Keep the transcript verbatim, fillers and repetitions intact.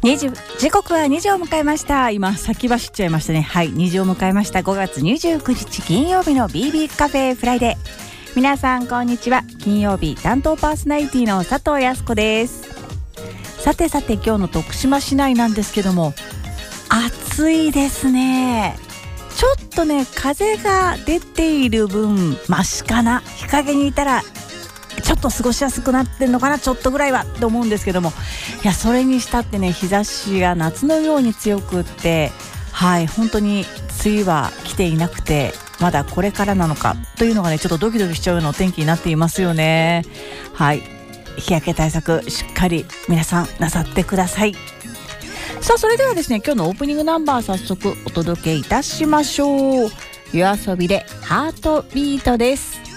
にじ時刻はにじを迎えました。今先走っちゃいましたね。はい、にじを迎えました。ごがつにじゅうくにち金曜日の ビービー カフェフライデー。皆さんこんにちは。金曜日担当パーソナリティの佐藤康子です。さてさて、今日の徳島市内なんですけども、暑いですね。ちょっとね、風が出ている分マシかな。日陰にいたらちょっと過ごしやすくなってんのかな、ちょっとぐらいはと思うんですけども、いや、それにしたってね、日差しが夏のように強くって、はい、本当に梅雨は来ていなくて、まだこれからなのかというのがね、ちょっとドキドキしちゃうようなお天気になっていますよね。はい、日焼け対策しっかり皆さんなさってください。さあ、それではですね、今日のオープニングナンバー早速お届けいたしましょう。夜遊びでハートビートです。